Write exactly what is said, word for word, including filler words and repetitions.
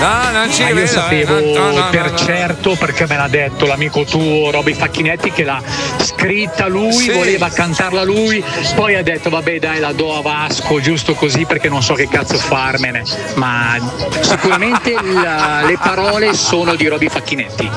No, non ci Ma io credo, sapevo eh, no, no, no, per no, no. certo, perché me l'ha detto l'amico tuo Roby Facchinetti, che l'ha scritta lui, Sì. voleva cantarla lui, poi ha detto vabbè dai, la do a Vasco giusto così perché non so che cazzo farmene, ma sicuramente la- le parole sono di Roby Facchinetti.